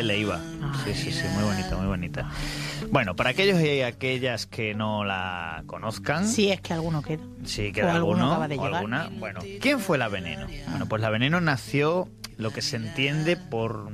Leiva. Sí, muy bonita, muy bonita. Bueno, para aquellos y aquellas que no la conozcan... Sí, es que alguno queda. Sí, queda alguno alguno acaba de o llegar. alguna. Bueno, ¿quién fue la Veneno? Bueno, pues la Veneno nació, lo que se entiende por